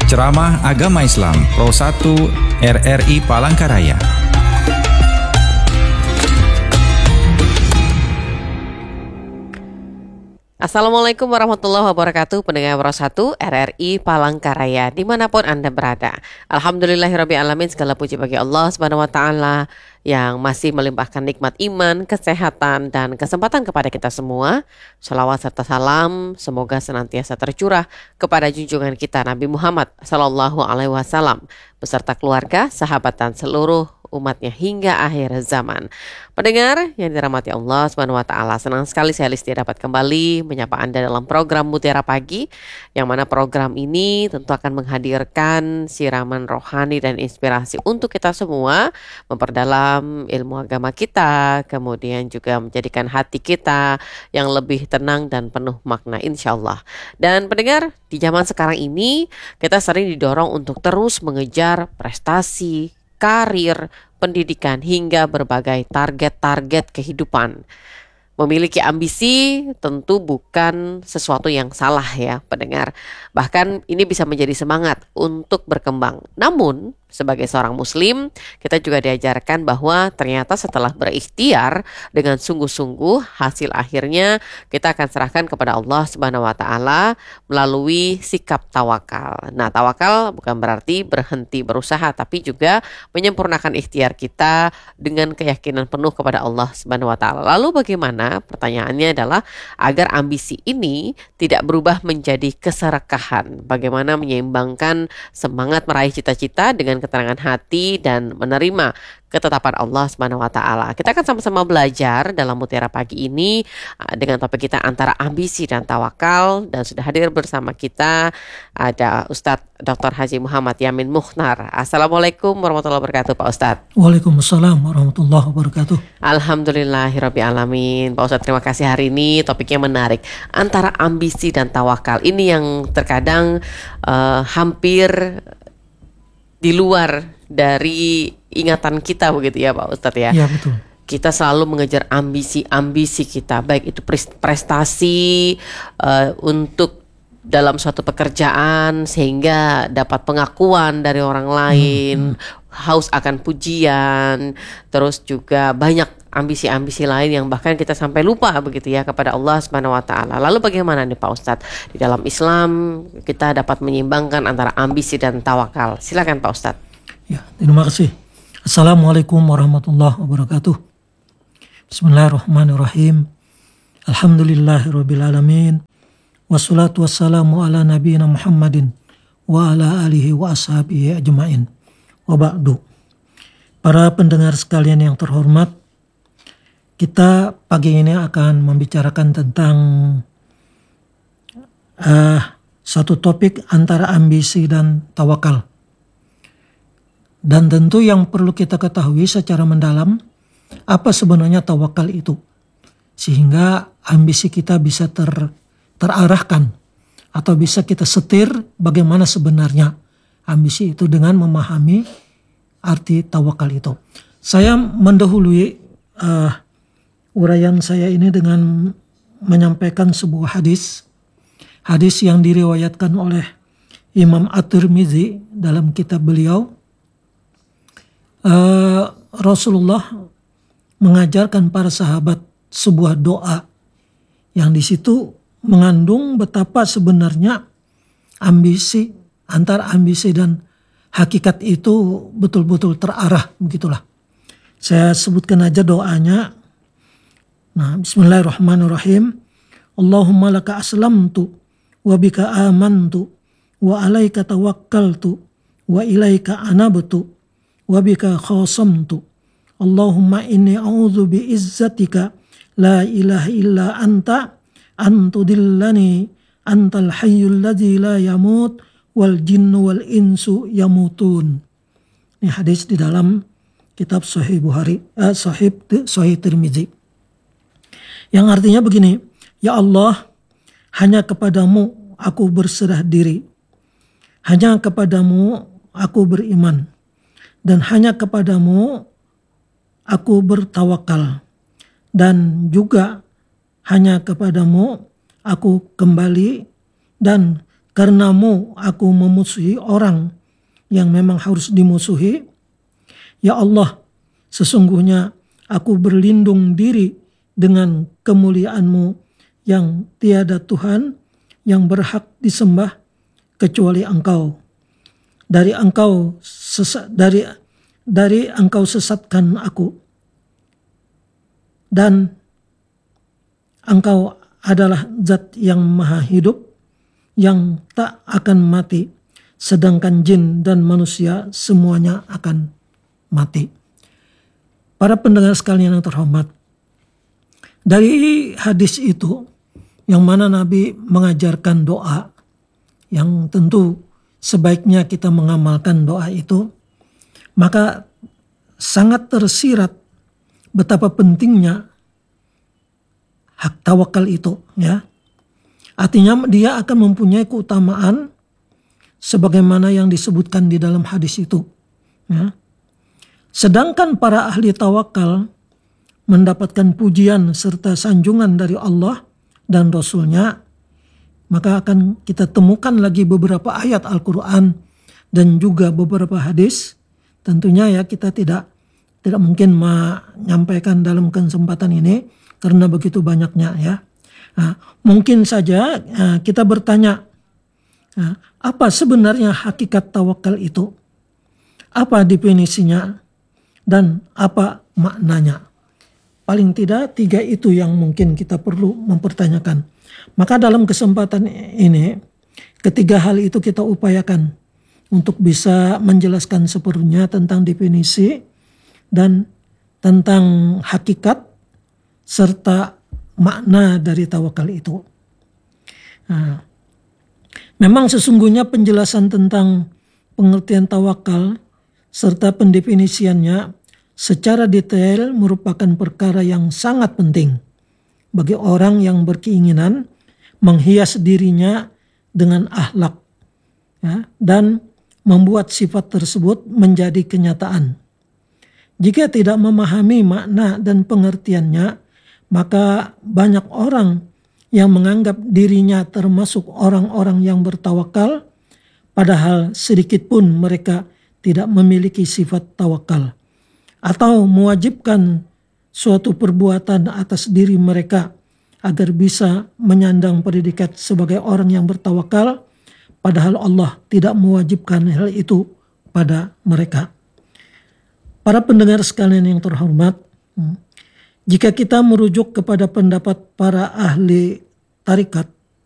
Ceramah Agama Islam Pro 1 RRI Palangkaraya. Assalamualaikum warahmatullahi wabarakatuh, pendengar Pro 1 RRI Palangkaraya dimanapun Anda berada. Alhamdulillahirrabbilalamin, segala puji bagi Allah Subhanahu wa Ta'ala yang masih melimpahkan nikmat iman, kesehatan, dan kesempatan kepada kita semua. Shalawat serta salam semoga senantiasa tercurah kepada junjungan kita Nabi Muhammad Sallallahu Alaihi Wasallam beserta keluarga, sahabat, dan seluruh umatnya hingga akhir zaman. Pendengar yang dirahmati Allah Subhanahu wa Ta'ala, senang sekali saya Listi dapat kembali menyapa Anda dalam program Mutiara Pagi, yang mana program ini tentu akan menghadirkan siraman rohani dan inspirasi untuk kita semua, memperdalam ilmu agama kita, kemudian juga menjadikan hati kita yang lebih tenang dan penuh makna insya Allah. Dan pendengar, di zaman sekarang ini kita sering didorong untuk terus mengejar prestasi, karir, pendidikan, hingga berbagai target-target kehidupan. Memiliki ambisi tentu bukan sesuatu yang salah ya pendengar. Bahkan ini bisa menjadi semangat untuk berkembang. Namun sebagai seorang muslim, kita juga diajarkan bahwa ternyata setelah berikhtiar dengan sungguh-sungguh, hasil akhirnya kita akan serahkan kepada Allah Subhanahu wa Ta'ala melalui sikap tawakal. Nah, tawakal bukan berarti berhenti berusaha, tapi juga menyempurnakan ikhtiar kita dengan keyakinan penuh kepada Allah Subhanahu wa Ta'ala. Lalu bagaimana? Pertanyaannya adalah agar ambisi ini tidak berubah menjadi keserakahan. Bagaimana menyeimbangkan semangat meraih cita-cita dengan keterangan hati dan menerima ketetapan Allah Subhanahu wa Ta'ala. Kita akan sama-sama belajar dalam Mutiara Pagi ini dengan topik kita antara ambisi dan tawakal, dan sudah hadir bersama kita ada Ustadz Dr. Haji Muhammad Yamin Mukhtar. Assalamualaikum warahmatullahi wabarakatuh Pak Ustadz. Waalaikumsalam warahmatullahi wabarakatuh. Alhamdulillahirrabbilalamin. Pak Ustadz, terima kasih. Hari ini topiknya menarik, antara ambisi dan tawakal. Ini yang terkadang hampir di luar dari ingatan kita begitu ya Pak Ustadz ya. Iya betul. Kita selalu mengejar ambisi kita, baik itu prestasi untuk dalam suatu pekerjaan sehingga dapat pengakuan dari orang lain, haus akan pujian, terus juga banyak ambisi-ambisi lain yang bahkan kita sampai lupa begitu ya kepada Allah Subhanahu wa Ta'ala. Lalu bagaimana nih Pak Ustadz, di dalam Islam kita dapat menyeimbangkan antara ambisi dan tawakal? Silakan Pak Ustadz. Ya, terima kasih. Assalamualaikum warahmatullahi wabarakatuh. Bismillahirrahmanirrahim. Alhamdulillahirrabbilalamin. Wassalatu wassalamu ala nabiyina Muhammadin wa ala alihi wa ashabihi ajma'in. Wa ba'du. Para pendengar sekalian yang terhormat, kita pagi ini akan membicarakan tentang satu topik antara ambisi dan tawakal. Dan tentu yang perlu kita ketahui secara mendalam, apa sebenarnya tawakal itu. Sehingga ambisi kita bisa terarahkan atau bisa kita setir bagaimana sebenarnya ambisi itu dengan memahami arti tawakal itu. Saya mendahului uraian saya ini dengan menyampaikan sebuah hadis yang diriwayatkan oleh Imam At-Tirmidzi dalam kitab beliau. Rasulullah mengajarkan para sahabat sebuah doa yang di situ mengandung betapa sebenarnya ambisi, antara ambisi dan hakikat itu betul-betul terarah, begitulah. Saya sebutkan aja doanya. Nah, bismillahirrahmanirrahim. Allahumma laka aslamtu wa bika amantu wa alaika tawakkaltu wa ilaika anabtu wa bika khasamtu. Allahumma inni a'udzu bi izzatika la ilaha illa anta antudillani antal hayyul ladzi la yamut wal jinnu wal insu yamutun. Ini hadis di dalam kitab Sahih Bukhari, Sahih Tirmidzi. Yang artinya begini, ya Allah, hanya kepadamu aku berserah diri, hanya kepadamu aku beriman, dan hanya kepadamu aku bertawakal, dan juga hanya kepadamu aku kembali, dan karenamu aku memusuhi orang yang memang harus dimusuhi. Ya Allah, sesungguhnya aku berlindung diri dengan kemuliaan-Mu yang tiada Tuhan yang berhak disembah kecuali Engkau. Dari Engkau sesatkan aku, dan Engkau adalah Zat yang maha hidup, yang tak akan mati, sedangkan jin dan manusia semuanya akan mati. Para pendengar sekalian yang terhormat, dari hadis itu yang mana Nabi mengajarkan doa, yang tentu sebaiknya kita mengamalkan doa itu, maka sangat tersirat betapa pentingnya hak tawakal itu, ya. Artinya dia akan mempunyai keutamaan sebagaimana yang disebutkan di dalam hadis itu, ya. Sedangkan para ahli tawakal mendapatkan pujian serta sanjungan dari Allah dan Rasul-Nya, maka akan kita temukan lagi beberapa ayat Al-Quran dan juga beberapa hadis. Tentunya ya kita tidak mungkin menyampaikan dalam kesempatan ini karena begitu banyaknya, ya. Nah, mungkin saja kita bertanya, apa sebenarnya hakikat tawakal itu? Apa definisinya? Dan apa maknanya? Paling tidak 3 itu yang mungkin kita perlu mempertanyakan. Maka dalam kesempatan ini, ketiga hal itu kita upayakan untuk bisa menjelaskan sepenuhnya tentang definisi dan tentang hakikat serta makna dari tawakal itu. Nah, memang sesungguhnya penjelasan tentang pengertian tawakal serta pendefinisiannya secara detail merupakan perkara yang sangat penting bagi orang yang berkeinginan menghias dirinya dengan akhlak, ya, dan membuat sifat tersebut menjadi kenyataan. Jika tidak memahami makna dan pengertiannya, maka banyak orang yang menganggap dirinya termasuk orang-orang yang bertawakal, padahal sedikit pun mereka tidak memiliki sifat tawakal, atau mewajibkan suatu perbuatan atas diri mereka agar bisa menyandang predikat sebagai orang yang bertawakal, padahal Allah tidak mewajibkan hal itu pada mereka. Para pendengar sekalian yang terhormat, jika kita merujuk kepada pendapat para ahli tarikat,